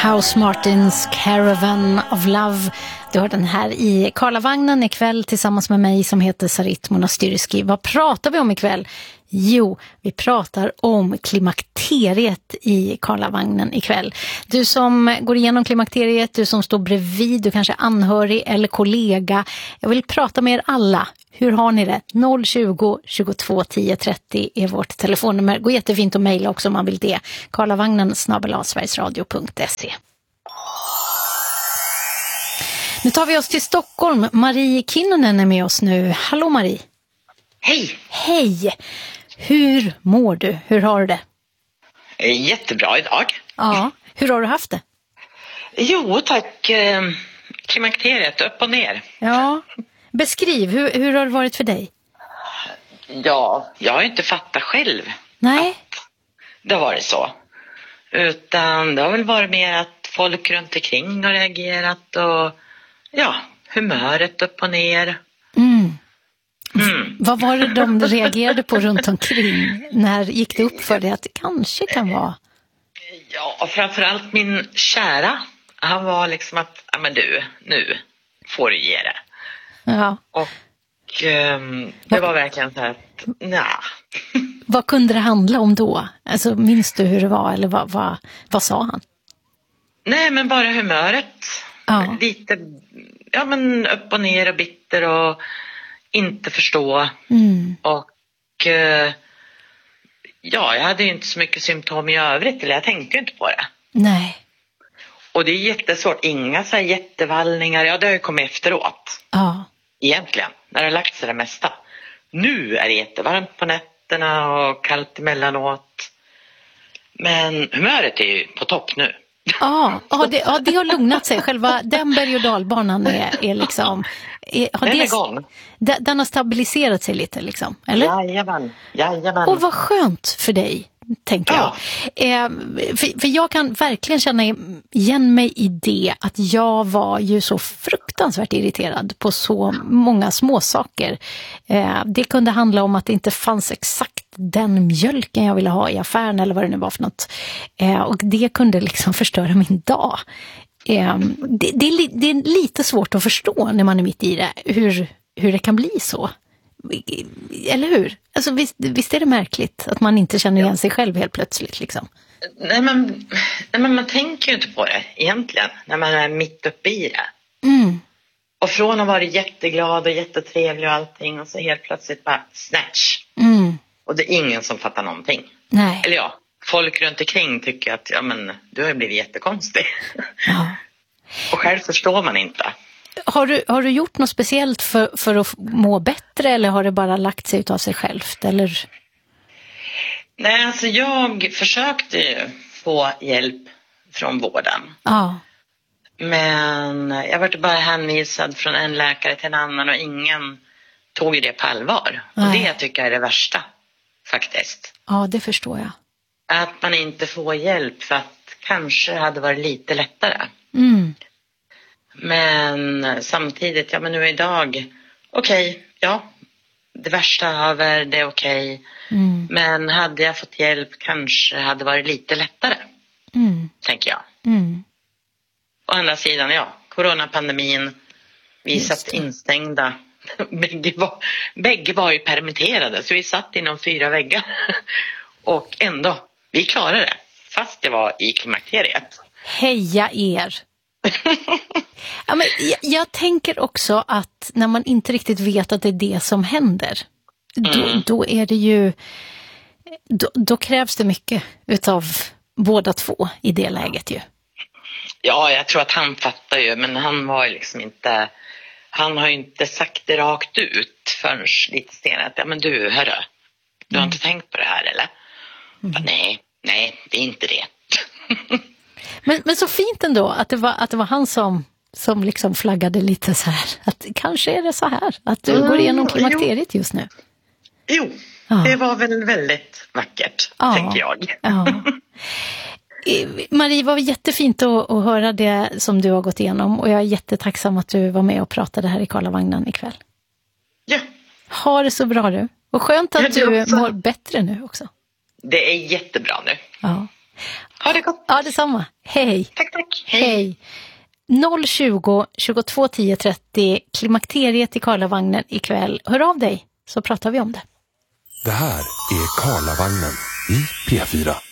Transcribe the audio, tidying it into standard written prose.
House Martins Caravan of Love. Du har den här i Karlavagnen ikväll tillsammans med mig som heter Sarit Monastyrski. Vad pratar vi om ikväll? Jo, vi pratar om klimakteriet i Karlavagnen ikväll. Du som går igenom klimakteriet, du som står bredvid, du kanske är anhörig eller kollega. Jag vill prata med er alla. Hur har ni det? 020 22 10 30 är vårt telefonnummer. Gå jättefint att mejla också om man vill det. karlavagnen@sverigesradio.se. Nu tar vi oss till Stockholm. Marie Kinnunen är med oss nu. Hallå Marie. Hej. Hej. Hur mår du? Hur har du det? Jättebra idag. Ja. Hur har du haft det? Jo tack. Klimakteriet upp och ner. Ja. Beskriv, hur har det varit för dig? Ja, jag har inte fattat själv. Nej. Att det har varit så. Utan det har väl varit mer att folk runt omkring har reagerat och ja, humöret upp och ner. Vad var det de reagerade på runt omkring? När gick det upp för dig att det kanske kan vara? Ja, framförallt min kära. Han var liksom att, ja men du, nu får du ge det. Ja. Och det var verkligen så här att, Vad kunde det handla om då? Alltså, minns du hur det var eller vad sa han? Nej, men bara humöret. Ja. Lite, ja men upp och ner och bitter och inte förstå. Och ja, jag hade ju inte så mycket symptom i övrigt, eller jag tänkte ju inte på det. Nej. Och det är jättesvårt, inga så här jättevallningar, ja det har ju kommit efteråt. Ja. Egentligen, när det har lagt sig det mesta. Nu är det jättevarmt på nätterna och kallt emellanåt. Men humöret är ju på topp nu. Det har lugnat sig. Själva den berg- och dalbanan är liksom... Den är igång. Den har stabiliserat sig lite liksom, eller? Jajamän. Och vad skönt för dig, tänker jag. För jag kan verkligen känna igen mig i det att jag var ju så fruktansvärt irriterad på så många småsaker. Det kunde handla om att det inte fanns exakt den mjölken jag ville ha i affären eller vad det nu var för något. Och det kunde liksom förstöra min dag. Det är lite svårt att förstå när man är mitt i det, hur det kan bli så. Eller hur? Alltså, visst är det märkligt att man inte känner igen sig själv helt plötsligt liksom. Nej men man tänker ju inte på det egentligen när man är mitt uppe i det. Och från att vara jätteglad och jättetrevlig och allting och så helt plötsligt bara snatch. Och det är ingen som fattar någonting. Nej. Eller ja, folk runt omkring tycker att ja men du har blivit jättekonstig. Ja. Och själv förstår man inte. Har du gjort något speciellt för att må bättre eller har det bara lagt sig ut av sig självt? Eller? Nej, alltså jag försökte ju få hjälp från vården. Ja. Men jag var bara hänvisad från en läkare till en annan och ingen tog det på allvar. Nej. Och det tycker jag är det värsta, faktiskt. Ja, det förstår jag. Att man inte får hjälp för att kanske hade varit lite lättare. Men samtidigt, ja men nu idag, okej, ja, det värsta över, det är okej. Men hade jag fått hjälp kanske hade varit lite lättare, tänker jag. Å andra sidan, ja, coronapandemin, vi satt instängda. Bägge var ju permitterade, så vi satt inom 4 väggar. Och ändå, vi klarade det, fast det var i klimakteriet. Heja er! Ja, men jag tänker också att när man inte riktigt vet att det är det som händer, då är det ju då krävs det mycket utav båda två i det läget ju. Ja, jag tror att han fattar ju, men han var ju liksom inte, han har ju inte sagt det rakt ut förrän lite senare. Ja men du, hörru, du har inte tänkt på det här eller? Nej, det är inte det. Men så fint ändå att det var han som liksom flaggade lite så här. Att kanske är det så här. Att du går igenom klimakteriet just nu. Jo, det var väl väldigt vackert, tänker jag. Ja. Marie, var jättefint att höra det som du har gått igenom. Och jag är jättetacksam att du var med och pratade här i Karlavagnen ikväll. Ja. Ha det så bra du. Och skönt att du mår bättre nu också. Det är jättebra nu. Ja. Ha det gott. Ja, detsamma. Hej. Tack. Hej. 020 22 10 30 klimakteriet i Karlavagnen ikväll. Hör av dig så pratar vi om det. Det här är Karlavagnen i P4.